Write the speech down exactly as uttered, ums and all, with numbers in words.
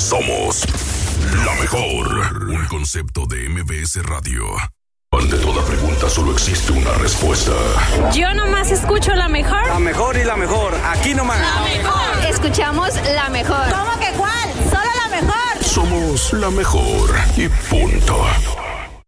Somos la mejor. Un concepto de M B S Radio. Ante toda pregunta solo existe una respuesta. Yo nomás escucho la mejor. La mejor y la mejor. Aquí nomás. La mejor. Escuchamos la mejor. ¿Cómo que cuál? Solo la mejor. Somos la mejor. Y punto.